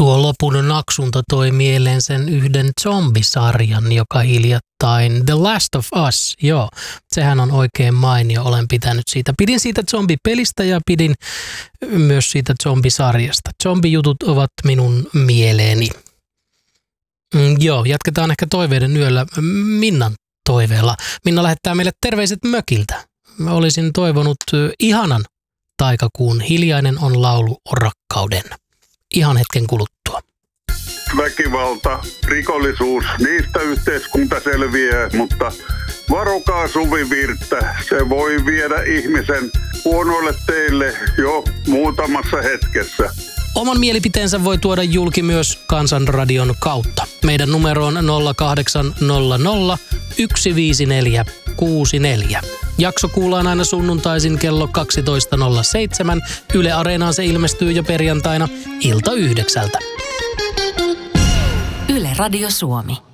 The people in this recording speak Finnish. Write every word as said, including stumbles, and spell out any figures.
Tuo lopun naksunta toi mieleen sen yhden zombisarjan, joka hiljattain, The Last of Us, joo, sehän on oikein mainio, olen pitänyt siitä. Pidin siitä zombipelistä ja pidin myös siitä zombisarjasta. Zombijutut ovat minun mieleeni. Mm, joo, jatketaan ehkä toiveiden yöllä Minnan toiveella. Minna lähettää meille terveiset mökiltä. Mä olisin toivonut ihanan taikakuun Hiljainen on laulu rakkauden. Ihan hetken kuluttua. Väkivalta, rikollisuus, niistä yhteiskunta selviää, mutta varokaa suvivirttä. Se voi viedä ihmisen huonoille teille jo muutamassa hetkessä. Oman mielipiteensä voi tuoda julki myös Kansanradion kautta. Meidän numero on nolla kahdeksan nolla nolla yksi viisi neljä kuusi neljä. Jakso kuullaan aina sunnuntaisin kello kaksitoista nolla seitsemän. Yle Areenaan se ilmestyy jo perjantaina ilta yhdeksältä. Yle Radio Suomi.